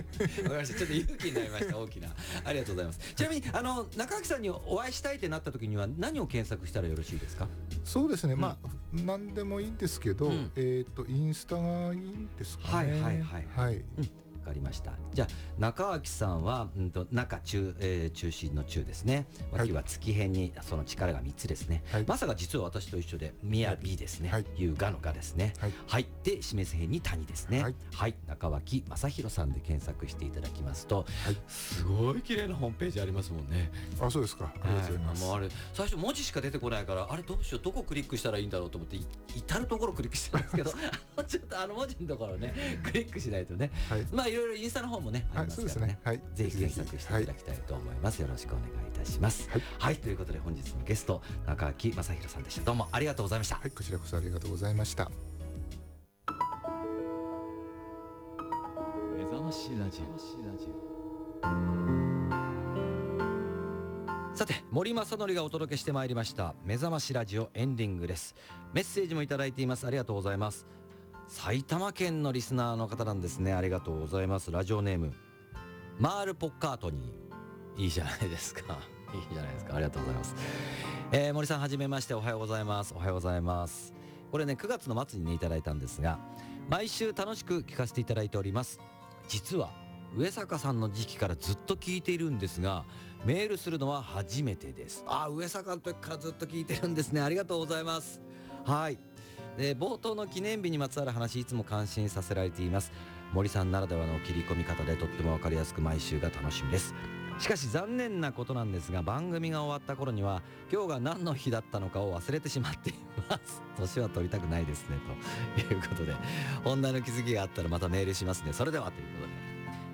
かりました。ちょっと勇気になりました。大きなありがとうございます。ちなみに中垣さんにお会いしたいってなった時には何を検索したらよろしいですか？ そうですね、まあ何でもいいんですけど、インスタがいいんですかね。 はい、わかりました。じゃあ中脇さんは、中中、中心の中ですね。脇は月辺にその力が3つですね。まさか実は私と一緒で宮美ですね。優雅の雅ですね。で示す辺に谷ですね。中脇正弘さんで検索していただきますと、すごい綺麗なホームページありますもんね。 あ、そうですか。ありがとうございます。 もうあれ最初文字しか出てこないから、あれどうしよう、どこクリックしたらいいんだろうと思って至るところクリックしてるんですけどちょっと文字のところねクリックしないとね。まあいろいろインスタの方もねありますからね。ぜひ検索していただきたいと思います。よろしくお願いいたします。はい、ということで本日のゲスト中脇正弘さんでした。どうもありがとうございました。 はい、こちらこそありがとうございました。 目覚ましラジオ。さて森正則がお届けしてまいりました目覚ましラジオエンディングです。メッセージもいただいています。ありがとうございます。埼玉県のリスナーの方なんですね。ありがとうございます。ラジオネームマール・ポッカートニー。いいじゃないですか。いいじゃないですか。ありがとうございます。森さんはじめまして。おはようございます。おはようございます。これね9月の末にねいただいたんですが、毎週楽しく聞かせていただいております。実は上坂さんの時期からずっと聞いているんですが、メールするのは初めてです。上坂の時からずっと聞いてるんですね。ありがとうございます。はい。で冒頭の記念日にまつわる話、いつも感心させられています。森さんならではの切り込み方でとっても分かりやすく毎週が楽しみです。しかし残念なことなんですが、番組が終わった頃には今日が何の日だったのかを忘れてしまっています。年は取りたくないですねということで、本題の気づきがあったらまたメールしますね。それではということで、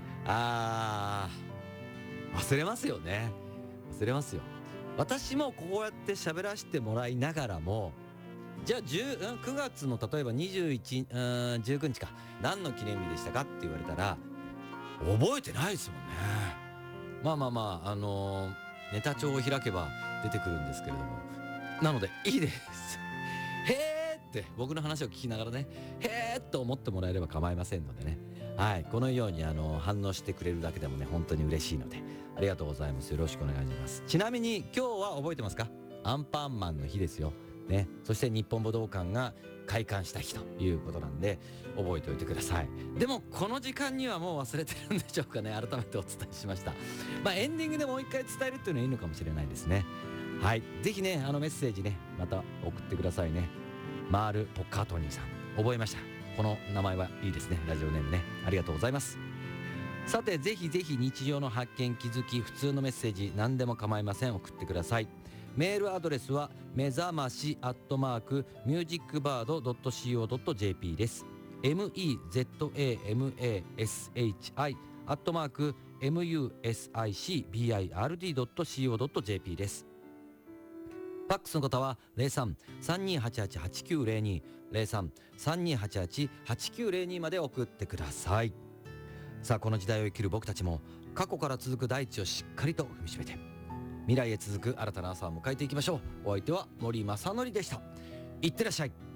忘れますよね。忘れますよ。私もこうやって喋らせてもらいながらも、じゃあ9月の例えば19日か何の記念日でしたかって言われたら覚えてないですもんね。ネタ帳を開けば出てくるんですけれども、なのでいいですへーって僕の話を聞きながらね、へーっと思ってもらえれば構いませんのでね。はい、このように反応してくれるだけでもね本当に嬉しいのでありがとうございます。よろしくお願いします。ちなみに今日は覚えてますか？アンパンマンの日ですよね。そして日本武道館が開館した日ということなんで覚えておいてください。でもこの時間にはもう忘れてるんでしょうかね。改めてお伝えしました。エンディングでもう一回伝えるっていうのはいいのかもしれないですね。はい、ぜひねメッセージねまた送ってくださいね。マール・ポッカートニーさん、覚えました。この名前はいいですね。ラジオネームね。ありがとうございます。さてぜひぜひ日常の発見気づき普通のメッセージ何でも構いません。送ってください。メールアドレスは目覚まし@musicbird.co.jp です。 mezamashi@musicbird.co.jp です。ファックスの方は 03-3288-8902 03-3288-8902 まで送ってください。さあこの時代を生きる僕たちも過去から続く大地をしっかりと踏みしめて未来へ続く新たな朝を迎えていきましょう。お相手は森正則でした。いってらっしゃい。